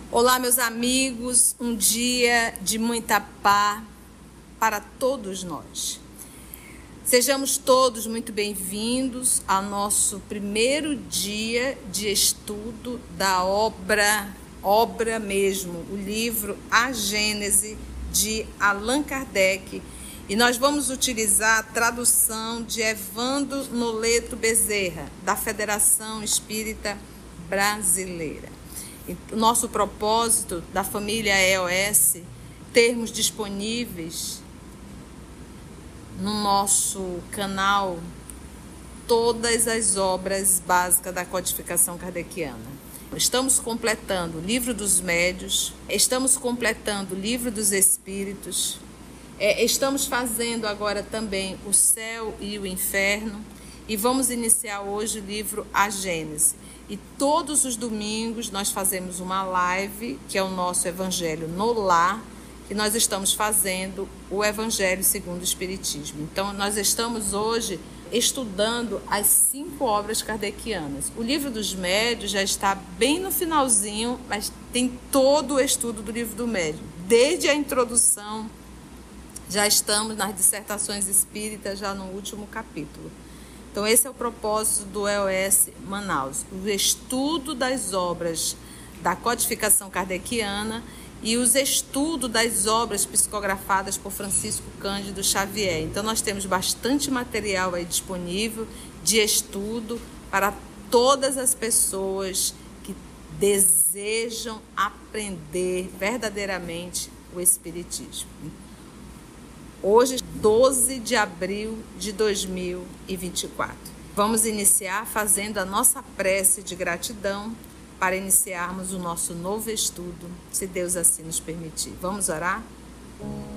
Olá, meus amigos, um dia de muita paz para todos nós. Sejamos todos muito bem-vindos ao nosso primeiro dia de estudo da obra mesmo, o livro A Gênese, de Allan Kardec. E nós vamos utilizar a tradução de Evandro Noleto Bezerra, da Federação Espírita Brasileira. O nosso propósito da família EOS, termos disponíveis no nosso canal todas as obras básicas da codificação kardeciana. Estamos completando o Livro dos Médiuns, estamos completando o Livro dos Espíritos, estamos fazendo agora também o Céu e o Inferno e vamos iniciar hoje o livro A Gênese. E todos os domingos nós fazemos uma live, que é o nosso Evangelho no Lar, que nós estamos fazendo o Evangelho segundo o Espiritismo. Então, nós estamos hoje estudando as 5 obras kardecianas. O Livro dos Médiuns já está bem no finalzinho, mas tem todo o estudo do Livro do Médiun. Desde a introdução, já estamos nas dissertações espíritas, já no último capítulo. Então, esse é o propósito do EOS Manaus, o estudo das obras da codificação kardeciana e os estudos das obras psicografadas por Francisco Cândido Xavier. Então, nós temos bastante material aí disponível de estudo para todas as pessoas que desejam aprender verdadeiramente o Espiritismo. Hoje, 12 de abril de 2024. Vamos iniciar fazendo a nossa prece de gratidão para iniciarmos o nosso novo estudo, se Deus assim nos permitir. Vamos orar?